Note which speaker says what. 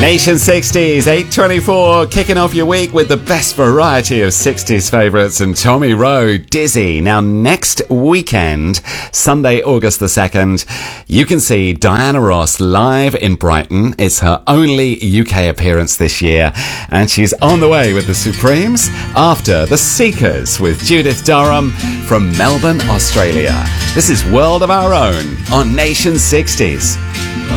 Speaker 1: Nation 60s, 8:24, kicking off your week with the best variety of 60s favourites and Tommy Rowe, Dizzy. Now, next weekend, Sunday, August the 2nd, you can see Diana Ross live in Brighton. It's her only UK appearance this year, and she's on the way with the Supremes after The Seekers with Judith Durham from Melbourne, Australia. This is World of Our Own on Nation 60s.